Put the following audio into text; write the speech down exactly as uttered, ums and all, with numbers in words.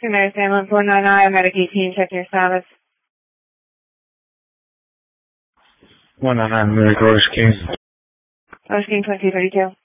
United Ambulance one nine nine, Medic eighteen, check your status. one nine nine, Medic Orange King. Orange King twenty thirty-two.